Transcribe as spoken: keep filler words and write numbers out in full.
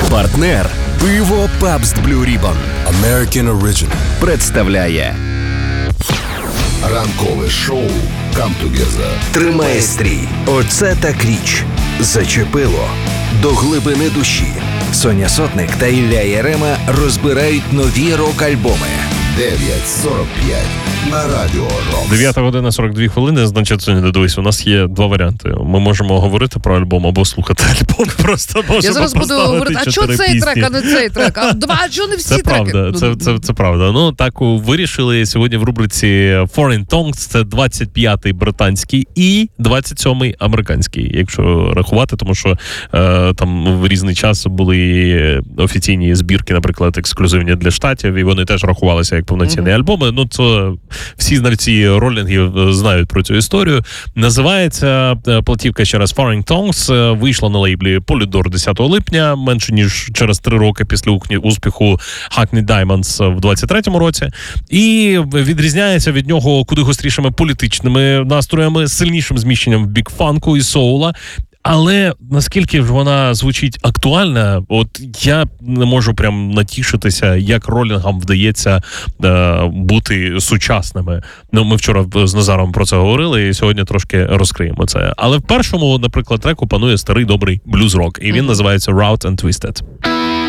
Партнер пиво Pabst Blue Ribbon American Original представляє ранкове шоу Come Together. Тримає стрій. Оце так річ. Зачепило. До глибини душі. Соня Сотник та Ілля Єрема розбирають нові рок-альбоми. дев'ять сорок п'ять на Радіо Рокс. дев'ята година сорок дві хвилини, значить, Соня, додивись, у нас є два варіанти. Ми можемо говорити про альбом або слухати альбом. Просто можемо Я зараз буду говорити, а чого цей пісні? трек, а не цей трек? А, два, а чого не всі це треки? Правда, це, це, це правда. Ну, так вирішили сьогодні в рубриці Foreign Tongues. Це двадцять п'ятий британський і двадцять сьомий американський, якщо рахувати, тому що е, там в різний час були офіційні збірки, наприклад, ексклюзивні для штатів, і вони теж рахувалися як повноцінні mm-hmm. альбоми. Ну, це всі знавці ролінгів знають про цю історію. Називається платівка ще раз Foreign Tongues. Вийшла на лейблі Polydor десятого липня, менше ніж через три роки після успіху Hackney Diamonds в двадцять третьому році. І відрізняється від нього куди гострішими політичними настроями, сильнішим зміщенням в бік фанку і соула. Але наскільки ж вона звучить актуальна, от я не можу прям натішитися, як ролінгам вдається е, бути сучасними. Ну, ми вчора з Назаром про це говорили, і сьогодні трошки розкриємо це. Але в першому, наприклад, треку панує старий добрий блюз-рок, і він mm-hmm. називається Route and Twisted.